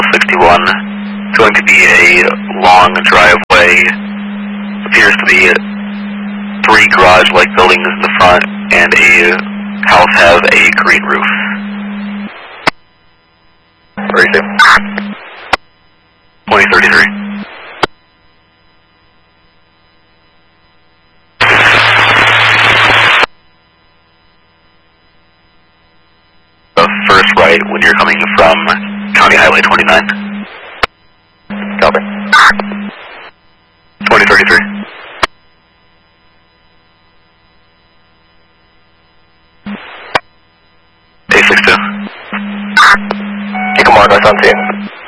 61. It's going to be a long driveway. Appears to be 3 garage-like buildings in the front, and a house has a green roof. 32. 2033. First right when you're coming from County Highway 29. Copy. 2033. A62. You can mark us on scene.